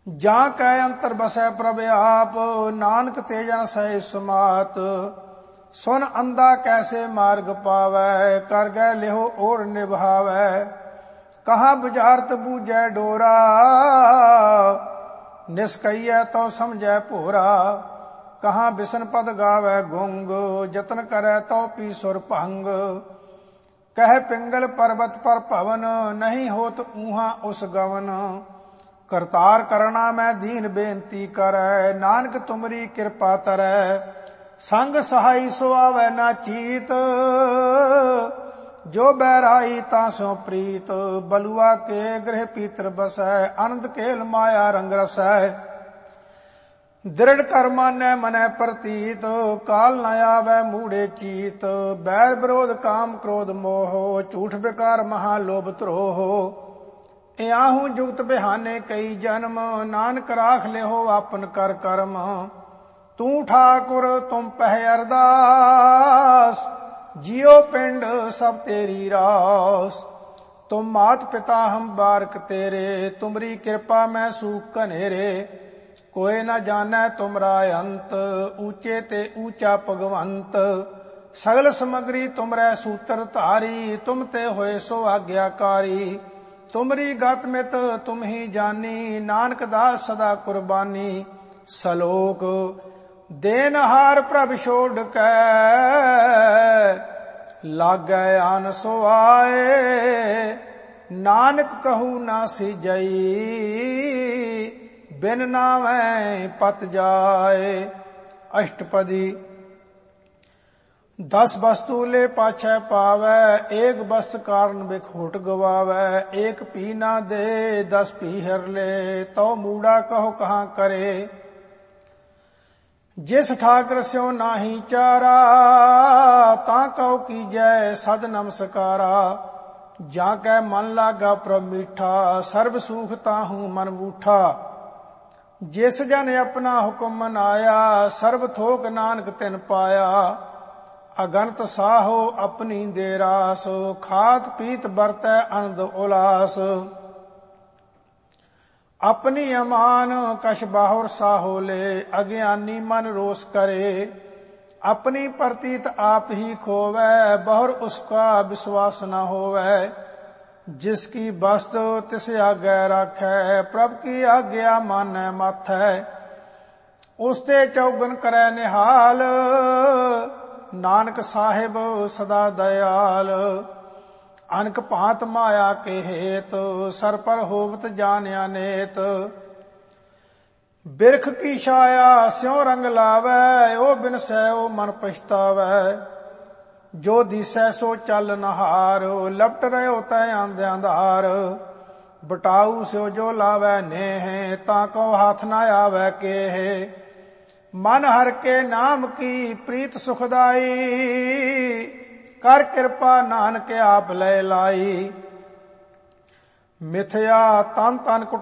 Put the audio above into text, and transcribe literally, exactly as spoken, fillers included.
ਜਾਂ ਕੈ ਅੰਤਰ ਬਸੈ ਪ੍ਰਭ ਆਪ, ਨਾਨਕ ਤੇ ਜਨ ਸਹਿ ਸਮਾਤ। ਸੁਨ ਅੰਧਾ ਕੈਸੇ ਮਾਰਗ ਪਾਵੈ, ਕਰ ਗੈ ਲਿਹੋ ਓੜ ਨਿਭਾਵੈ। ਕਹਾਂ ਬੁਝਾਰਤ ਬੂਝੈ ਡੋਰਾ, ਨਿਸਕਈਐ ਤਉ ਸਮਝੈ ਭੋਰਾ। ਕਹਾਂ ਬਿਸਨ ਪਦ ਗਾਵੈ ਗੁੰਗ, ਜਤਨ ਕਰੈ ਤਉ ਪੀ ਸੁਰ ਭੰਗ। ਕਹਿ ਪਿੰਗਲ ਪਰਬਤ ਪਰ ਭਵਨ, ਨਹੀਂ ਹੋਤ ਊਹਾਂ ਉਸ ਗਵਨ। ਕਰਤਾਰ ਕਰਣਾ ਮੈਂ ਦੀਨ ਬੇਨਤੀ ਕਰੈ, ਨਾਨਕ ਤੁਮਰੀ ਕਿਰਪਾ ਤਰੈ। ਸੰਗ ਸਹਾਈ ਸੋ ਆਵੈ ਨਾ ਚੀਤ, ਜੋ ਬੈਰਾਈ ਤਾਂ ਸੋ ਪ੍ਰੀਤ। ਬਲੁਆ ਕੇ ਗ੍ਰਹਿ ਪੀਤਰ ਬਸੈ, ਆਨੰਦ ਕੇਲ ਮਾਇਆ ਰੰਗ ਰਸੈ। ਦ੍ਰਿੜ ਕਰ ਮਾਨੈ ਮਨੈ ਪ੍ਰਤੀਤ, ਕਾਲ ਨ ਆਵੈ ਮੂੜੇ ਚੀਤ। ਬੈਰ ਵਿਰੋਧ ਕਾਮ ਕ੍ਰੋਧ ਮੋਹ, ਝੂਠ ਬਿਕਾਰ ਮਹਾ ਲੋਭ ਧਰੋਹ। ਇਆਹੂ ਜੁਗਤ ਬਿਹਾਨੇ ਕਈ ਜਨਮ, ਨਾਨਕ ਰਾਖ ਲਿਹੋ ਆਪਨ ਕਰ ਕਰਮ। ਤੂੰ ਠਾਕੁਰ ਤੁਮ ਪਹਿ ਅਰਦਾਸ, ਜਿਉ ਪਿੰਡ ਸਭ ਤੇਰੀ ਰਾਸ। ਤੁਮ ਮਾਤ ਪਿਤਾ ਹਮ ਬਾਰਕ ਤੇਰੇ, ਤੁਮਰੀ ਕਿਰਪਾ ਮੈਂ ਸੂਖ ਘਨੇਰੇ। ਕੋਇ ਨ ਜਾਣੈ ਤੁਮਰਾ ਅੰਤ, ਊਚੇ ਤੇ ਊਚਾ ਭਗਵੰਤ। ਸਗਲ ਸਮਗਰੀ ਤੁਮਰੈ ਸੂਤਰ ਧਾਰੀ, ਤੁਮ ਤੇ ਹੋਏ ਸੋ ਆਗਿਆਕਾਰੀ। ਤੁਮਰੀ ਗਤ ਮਿਤ ਤੁਮ ਹੀ ਜਾਨੀ, ਨਾਨਕ ਦਾਸ ਸਦਾ ਕੁਰਬਾਨੀ। ਸਲੋਕ ਦੇਨਹਾਰ ਪ੍ਰਭ ਛੋੜ ਕੈ, ਲਾਗੈ ਆਨ ਸੋ ਆਏ। ਨਾਨਕ ਕਹੂ ਨਾ ਸਿਜਈ, ਬਿਨ ਨਾਵੈ ਪਤ ਜਾਏ। ਅਸ਼ਟਪਦੀ। दस वस्तु ले पाछै पावै, एक वस्त कारण बिखोट गवावै। एक पी ना दे दस पी हर ले, तो मूड़ा कहो कहाँ करे। जिस ठाकर स्यो नाही चारा, ता कहो कीजै सद नमस्कारा। जाकै मन लागा प्रभ मीठा, सर्व सुख ताहू मन बूठा। जिस जन अपना हुक्म मनाया, सर्व थोक नानक तिन पाया। अगणत साहो अपनी दे रास, खात पीत बरतै आनंद उलास। अपनी अमान कछ बाहुर साहो ले, अज्ञानी मन रोष करे। अपनी प्रतीत आप ही खोवै, बहुर उसका विश्वास न होवै। जिसकी वस्तु तिस आगे राखै, प्रभ की आज्ञा मानै माथै। उसते चौगन करै निहाल, नानक साहिब सदा दयाल। अनक भांत माया के हेत, सर पर होवत जान्या नेत। बिरख की छाया स्यों रंग लावै, ओ बिन सै ओ मन पछतावै। जो दिसै सो चल नहार, लपट रहो तै आंदे अंधार। बटाऊ स्यो जो लावै नेह, ताको हाथ न आवै केह। मन हर के नाम की प्रीत सुखदाई, कर कृपा नानक आप ले लाई। मिथया तन तन